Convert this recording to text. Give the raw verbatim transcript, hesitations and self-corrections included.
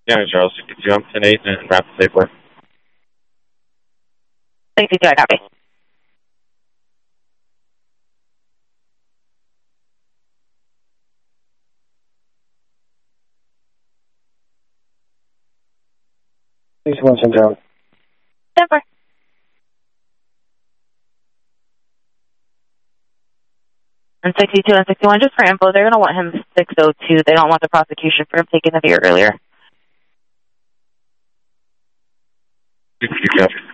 Yeah, Charles, sixty-two, I'm ten eight and wrap safely. sixty-two, I copy. sixty-one, send out. Denver. And sixty-two and sixty-one, just for info, they're going to want him six oh two. They don't want the prosecution for him taking the beer earlier. sixty-two, copy.